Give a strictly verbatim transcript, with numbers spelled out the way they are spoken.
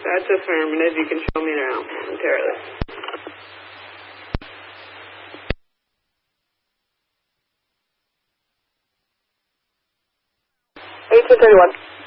That's affirmative. You can show me now momentarily. eighteen thirty-one.